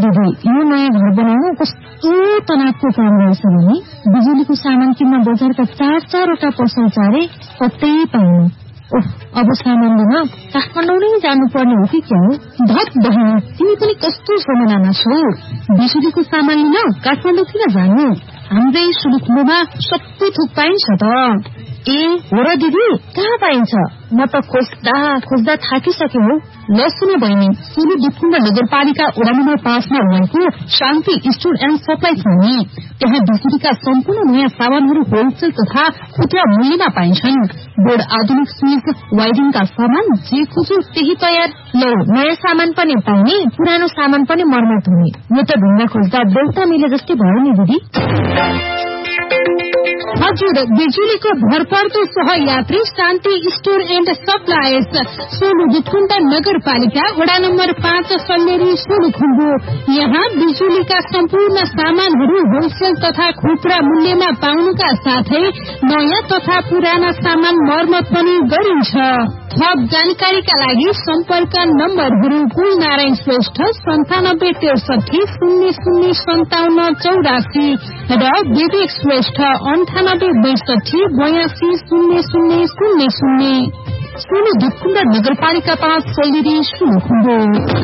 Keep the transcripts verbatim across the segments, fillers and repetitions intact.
दिदी, यो नयाँ घर बनाउनु कस्तो तनावको काम रहेछ भने बिजुलीको सामान किन्न बजारका चार चारवटा पसल चारे कतै पाउनु। ओह, अब सामान लिन काठमाडौँ नै जानुपर्ने हो कि क्या हो? धत बहिनी, तिमी पनि कस्तो समनामा छौ? बिजुलीको सामान लिन काठमाडौँ किन जानु? हाम्रै सुलुखुम्बुमा सबै थोक पाइन्छ त। ए हो र दिदी, कहाँ पाइन्छ? म त खोज्दा खोज्दा थाकिसके हो। ल सुन बहिनी, सुलु दुखुम्बा नगरपालिका वडा नम्बर पाँचमा रहेको शान्ति स्टोर एन्ड सप्लाई छ नि। त्यहाँ बिजुलीका सम्पूर्ण नयाँ सामानहरू होलसेल तथा खुद्रा मूल्यमा पाइन्छन्। बोर्ड, आधुनिक स्विच, वायरिङका सामान जे खोज्यो त्यही तयार। ल, नयाँ सामान पनि पाउने, पुरानो सामान पनि मर्मत हुने। यो त ढुङ्गा खोज्दा देउता मिले जस्तै भयो नि दिदी। हजुर, बिजुलीको भरपर्दो सहयात्री शान्ति स्टोर एन्ड सप्लायर्स, सोलु दुखुम्बा नगरपालिका वडा नम्बर पाँच, सल्लेरी, सोलुखुम्बु। यहाँ बिजुलीका सम्पूर्ण सामानहरू होलसेल तथा खुद्रा मूल्यमा पाउनुका साथै नयाँ तथा पुराना सामान मर्मत पनि गरिन्छ। थप जानकारीका लागि सम्पर्क नम्बरहरू कुल नारायण श्रेष्ठ सन्तानब्बे त्रिसठी शून्य शून्य सन्ताउन्न चौरासी र विवेक श्रेष्ठ अन्ठानब्बे बैसठी बयासी शून्य शून्य शून्य शून्य। सोलु दुखुम्बा नगरपालिका पाँच, सल्लेरी, सोलुखुम्बु।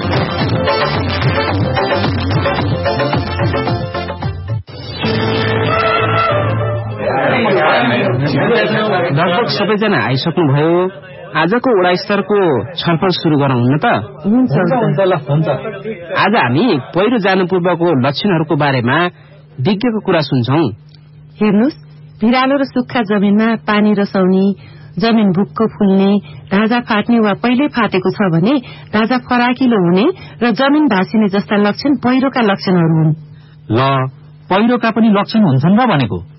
लगभग सबैजना आइसक्नुभयो। आजको वडा स्तरको छलफल शुरू गरौँ हुन्न त? आज हामी पहिरो जानु पूर्वको लक्षणहरूको बारेमा विज्ञको कुरा सुन्छौं। हेर्नुहोस्, भिरालो र सुक्खा जमिनमा पानी रसाउने, जमिन भुक्को फुल्ने, ढाँचा फाट्ने वा पहिले फाटेको छ भने ढाँचा फराकिलो हुने र जमिन भाँसिने जस्ता लक्षण पहिरोका लक्षणहरू हुन्। ल, पहिरोका पनि लक्षण हुन्छन् र भनेको?